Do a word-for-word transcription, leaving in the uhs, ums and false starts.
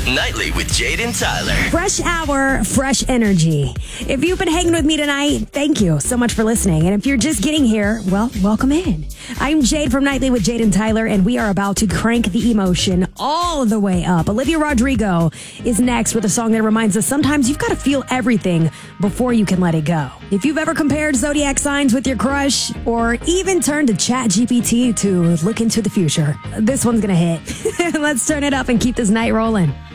Nightly with Jade and Tyler. Fresh hour, fresh energy. If you've been hanging with me tonight, thank you so much for listening. And if you're just getting here, well, welcome in. I'm Jade from Nightly with Jade and Tyler, and we are about to crank the emotion all the way up. Olivia Rodrigo is next with a song that reminds us sometimes you've got to feel everything before you can let it go. If you've ever compared zodiac signs with your crush, or even turned to Chat G P T to look into the future, this one's going to hit. Let's turn it up and keep this night rolling.